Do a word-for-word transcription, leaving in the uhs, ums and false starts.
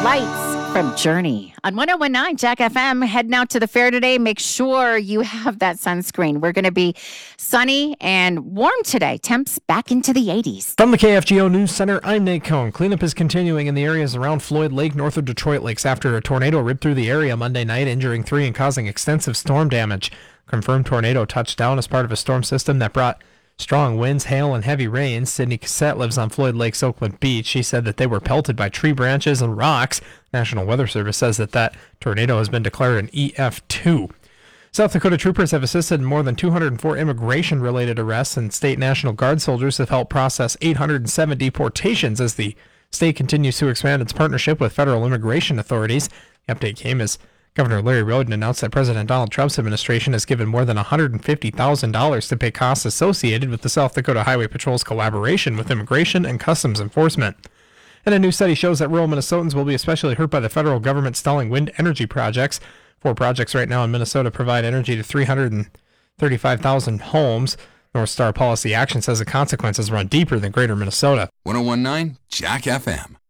Lights from Journey on one oh one point nine Jack F M. Heading out to the fair today. Make sure you have that sunscreen. We're going to be sunny and warm today. Temps back into the eighties. From the K F G O News Center, I'm Nate Cohn. Cleanup is continuing in the areas around Floyd Lake, north of Detroit Lakes, after a tornado ripped through the area Monday night, injuring three and causing extensive storm damage. Confirmed tornado touched down as part of a storm system that brought strong winds, hail, and heavy rains. Sydney Cassette lives on Floyd Lake's Oakland Beach. She said that they were pelted by tree branches and rocks. National Weather Service says that that tornado has been declared an E F two. South Dakota troopers have assisted in more than two hundred four immigration-related arrests, and state National Guard soldiers have helped process eight hundred seven deportations as the state continues to expand its partnership with federal immigration authorities. The update came as Governor Larry Roden announced that President Donald Trump's administration has given more than one hundred fifty thousand dollars to pay costs associated with the South Dakota Highway Patrol's collaboration with immigration and customs enforcement. And a new study shows that rural Minnesotans will be especially hurt by the federal government stalling wind energy projects. Four projects right now in Minnesota provide energy to three hundred thirty-five thousand homes. North Star Policy Action says the consequences run deeper than greater Minnesota. one oh one point nine Jack F M.